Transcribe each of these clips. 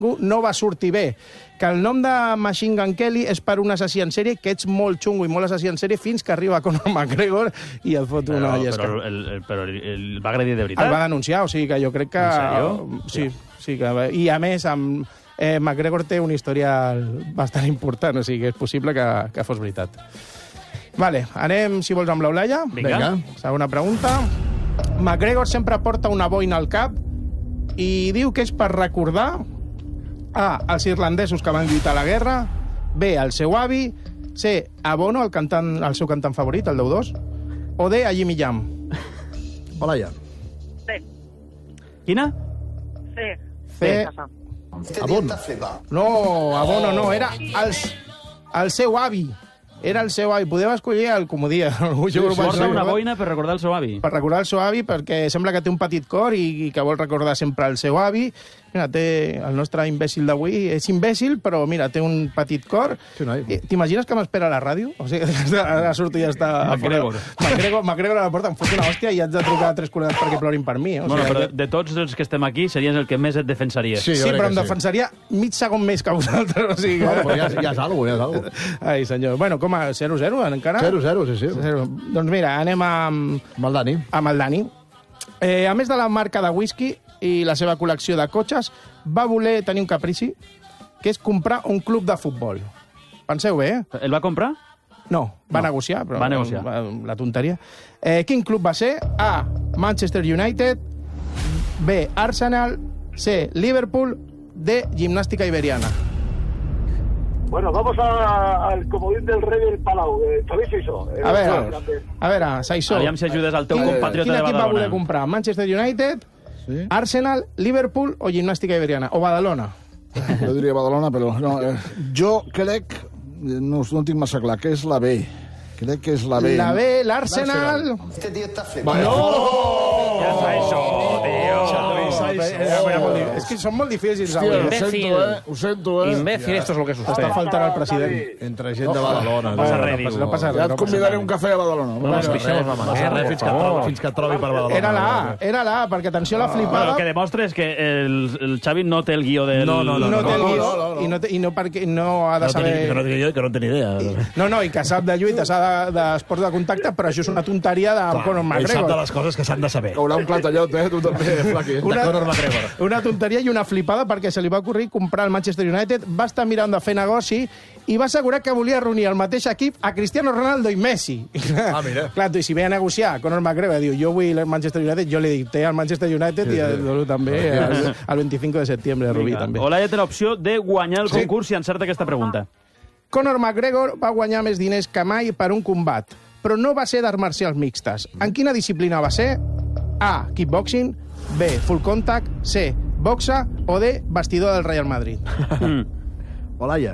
no va sortir bé. Que el nom de Machine Gun Kelly és per un assassí en sèrie que ets molt xungo i molt assassí en sèrie fins que arriba Conor McGregor i et fot una llesca. Però el va agredir de veritat? El va denunciar, o sigui que jo crec que... En sèrio? Sí. I a més, McGregor té un historial bastant important, o sigui que és possible que fos veritat. Vale, anem, si vols, amb l'Eulàlia. Vinga. Segona pregunta. McGregor sempre porta una boina al cap i diu que és per recordar A, els irlandesos que van lluitar a la guerra, B, el seu avi, C, a Bono, el seu cantant favorit, el Déu 2, o D, a Jimmy Jam. Olaia. C. Quina? C. C. A Bono. No, a Bono no, era el seu avi. Era el seu avi. Podeu escollir el comodí. Porta una boina per recordar el seu avi. Per recordar el seu avi, perquè sembla que té un petit cor i que vol recordar sempre el seu avi. Mira, té el nostre imbècil d'avui. És imbècil, però mira, té un petit cor. Sí, noi. T'imagines que m'espera a la ràdio? O sigui, ara surto i ja està... McGregor a la porta, em fot una hòstia i haig de trucar a 3 col·legues perquè plorin per mi. Bueno, però de tots els que estem aquí, series el que més et defensaries. Sí, però em defensaria mig segon més que vosaltres. O sigui, bueno, però ja és algo, ja és algo. Ai, senyor. Bueno, com a 0-0 encara? 0-0, sí. 0. Doncs mira, anem amb el Dani. Amb el Dani. A més de la marca de whisky i la seva col·lecció de cotxes, va voler tenir un caprici, que és comprar un club de futbol. Penseu bé, El va comprar? No, va negociar, però... Va negociar. La tonteria. Quin club va ser? A, Manchester United, B, Arsenal, C, Liverpool, D, Gimnàstica Iberiana. Bueno, vamos al comodín del rey del Palau. ¿Sabéis eso? A veure, Saissó. Aviam si ajudes al teu compatriota quin de equip va voler Badalona. comprar? Manchester United, Sí? Arsenal, Liverpool o Gimnàstica Iberiana? O Badalona? Jo diria Badalona, però no. Jo crec, no tinc massa clar, que és la B. Crec que és la B. La B, l'Arsenal... No! Ja fa això, tio. És que són molt difícils Hòstia, avui. ho sento, Imbécil, esto es lo que sucede. Està faltant el president. Entre gent de Badalona. passa res, diu. No passa Ja res. et convidaré un cafè a Badalona. No ens pixemos la mà. Fins que trobi per Badalona. Era la A, perquè atenció a la Bueno, flipada... el que demostra és que el Xavi no té el guió del... No té el guió i no perquè no ha de saber... Que no digui jo, que no tenia idea. No, i que sap de lluita, sap d'esports de contacte, però això és una tonteria de Conor Ell sap de McGregor. les coses que s'han de saber. Caurà un clatallot, tu també, Flaqui. De Conor McGregor. Una tonteria i una flipada perquè se li va ocorrir comprar el Manchester United, va estar mirant de fer negoci i va assegurar que volia reunir al mateix equip a Cristiano Ronaldo i Messi. Mira. Clar, tu, i si ve a negociar, Conor McGregor diu, jo vull el Manchester United, jo li dic, té el Manchester United i el també el 25 de setembre, Rubí, també. Olaia té l'opció de guanyar el concurs si encerta aquesta pregunta. Conor McGregor va guanyar més diners que mai per un combat, però no va ser d'arts marcials mixtes. En quina disciplina va ser? A, kickboxing, B, full contact, C, boxa o D, vestidor del Real Madrid. Olaia.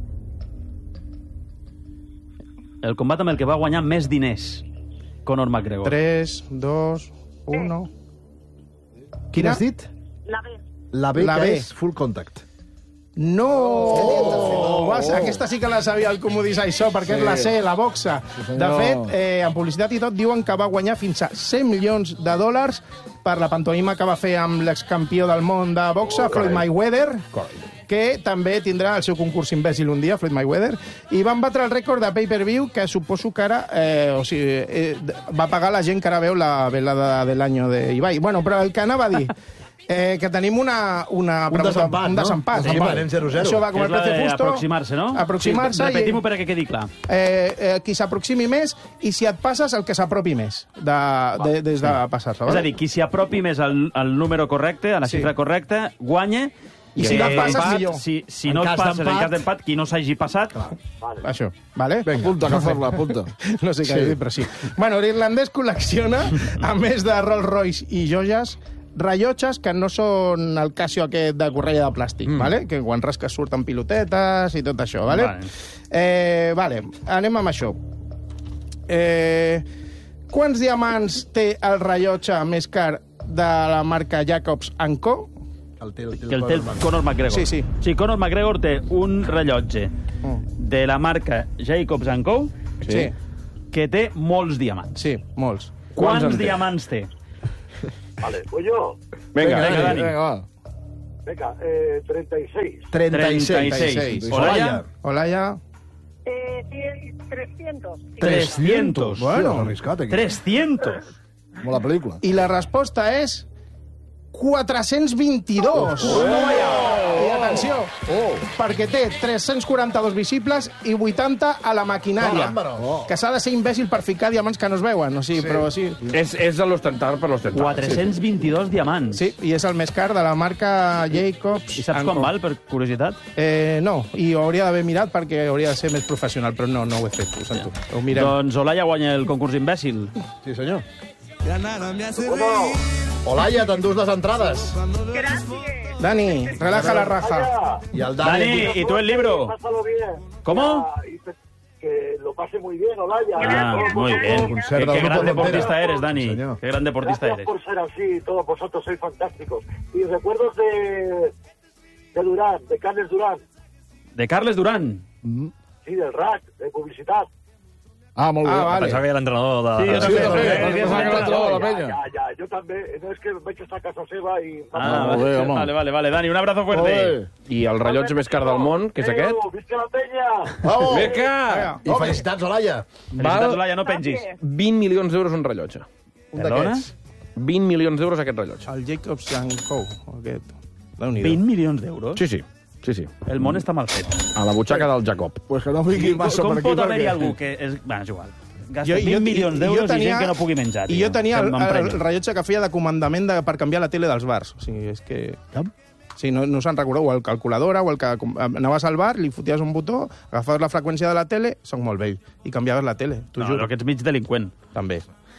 El combat amb el que va guanyar més diners, Conor McGregor. 3, 2, 1... Quina has dit? La B. La B, La que B. és full contact. No! Aquesta sí que la sabia el comodí Saissó, perquè és la C, la boxa. De fet, en publicitat i tot, diuen que va guanyar fins a $100 milions per la pantomima que va fer amb l'excampió del món de boxa, Floyd Mayweather, que també tindrà el seu concurs imbècil un dia, Floyd Mayweather, i van batre el rècord de pay-per-view que suposo que ara va pagar la gent que ara veu la velada de l'any d'Ibai. Bueno, però el que anava a dir... que tenim un desempat, no? desempat. Sí, anem 0-0. Això va com el precio justo. Aproximar-se, no? Aproximar-se. Sí, repetim-ho perquè quedi clar. Qui s'aproximi més i si et passes, el que s'apropi més des de passar-se. És a dir, qui s'hi apropi més al número correcte, a la xifra correcta, guanya. I si no et passes, millor. Si no et passes, en cas d'empat, qui no s'hagi passat... Això, vale? Vinga, apunta, agafar-la, apunta. No sé què dir, però sí. Bueno, l'irlandès col·lecciona, a més de Rolls Royce i joies, rellotges que no són el Casio aquest de correia de plàstic, vale? Que quan rasques surten pilotetes i tot això, vale? Vale, anem amb això. Quants diamants té el rellotge més car de la marca Jacobs & Co? Que el té Conor McGregor. Sí. Sí, Conor McGregor té un rellotge de la marca Jacobs & Co. Sí. Que té molts diamants. Sí, molts. Quants diamants té? Vale, pues yo. Vinga, Dani. va. Venga, 36. 36. Olaya. Olaya. 300. 300. Bueno, arriscat, aquí. 300. Com la pel·lícula. I la resposta és 422. I atenció, perquè té 342 visibles i 80 a la maquinària. Que s'ha de ser imbècil per ficar diamants que no es veuen. O sigui, però sí. És l'ostentar per l'ostentar. 422 diamants. Sí, i és el més car de la marca Jacobs. I saps quan val, per curiositat? No, i ho hauria d'haver mirat perquè hauria de ser més professional, però no ho he fet, ho sento. Ho mirem. Doncs Olaya guanya el concurs imbècil. Sí, senyor. Bueno, Olaya, t'endús les entrades. Gràcies. Dani, relaja la raja. vaya, I el Dani, ¿y tú el libro? pásalo bien. ¿Cómo? Que lo pase muy bien, Olaya. Ah, muy bien. concert del Qué gran grupo deportista Frontera. eres, Dani. Señor. Qué gran deportista Gracias eres. por ser así, todos vosotros sois fantásticos. Y recuerdos de Durán, de Carles Durán, De Carles Durán. sí, del RAC, de publicidad. Ah, molt bé. Ah, vale. Pensava que era l'entrenador de... Sí, jo Sí, també. també. Sí, Pensava que l'entrenador de la penya. Ya, yo también. No es que vaig estar a casa seva y... Ah, molt bé, home. vale. Dani, un abrazo fuerte. Ole. I el rellotge més car del món, que és aquest, Visca la penya! Vamos! Beca! I felicitats, Olaya. Felicitats, Olaya, no pengis. 20 milions d'euros un rellotge. Un Perdona? d'aquests. 20 milions d'euros aquest rellotge. El Jacobs Co. Aquest. Déu-n'hi-do. 20 milions d'euros? Sí. El món està mal fet. A la butxaca del Jacob. Pues que no vingui massa Com per aquí. pot haver-hi perquè- algú que... És igual. Gasta 20 milions d'euros i gent que no pugui menjar. I jo tenia el M'emprenya. rellotge que feia de comandament per canviar la tele dels bars. O sigui, és que... Sí, no se'n recordeu, o el calculadora, o el que anaves al bar, li foties un botó, agafaves la freqüència de la tele, soc molt vell, i canviaves la tele, t'ho No, juro. però que ets mig delinqüent. També.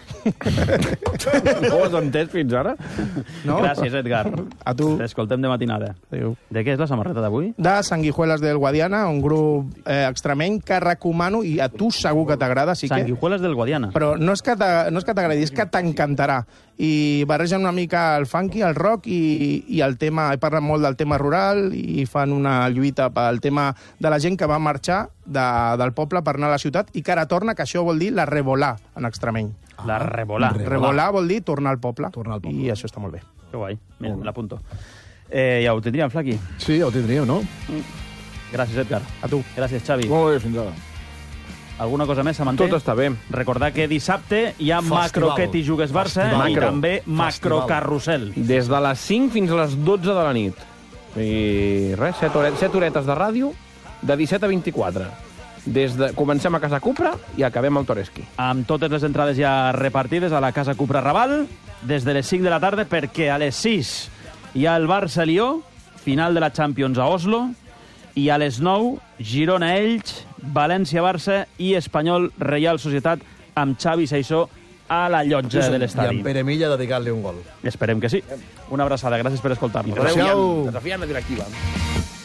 No ho has entès fins ara? No? Gràcies, Edgar. A tu. T'escoltem de matinada. Adéu. De què és la samarreta d'avui? De Sanguijuelas del Guadiana, un grup extremeny que recomano, i a tu segur que t'agrada, sí que... Sanguijuelas del Guadiana. Però no és que t'agradi, és que t'encantarà. I barregen una mica el funky, el rock i el tema... Parlen molt del tema rural i fan una lluita pel tema de la gent que va marxar del poble per anar a la ciutat i que ara torna, que això vol dir la revolà en extremeny. La revolà. Revolà vol dir tornar al poble. Tornar al poble. I això està molt bé. Que guai. Mira, me l'apunto. Ja ho tindríem, Flaqui. Sí, ja ho tindríeu, no? Gràcies, Edgar. A tu. Gràcies, Xavi. Molt bé, fins ara. Alguna cosa més, Samanté? Tot està bé. Recordar que dissabte hi ha Festival. Macroquet i Jugues Barça Festival. i Macro. també Macrocarrusel. Des de les 5 fins a les 12 de la nit. I res, 7 horetes de ràdio, de 17 a 24. Comencem a Casa Cupra i acabem al Toreski. Amb totes les entrades ja repartides a la Casa Cupra Raval, des de les 5 de la tarda, perquè a les 6 hi ha el Barça-Lió, final de la Champions a Oslo, i a les 9, Girona-Elx, València-Barça i Espanyol-Reial Societat amb Xavi Saissó a la llotja de I l'estadi. en Pere Milla dedicant-li un gol. Esperem que sí. Una abraçada, gràcies per escoltar-nos. Adéu. Desafiant la directiva.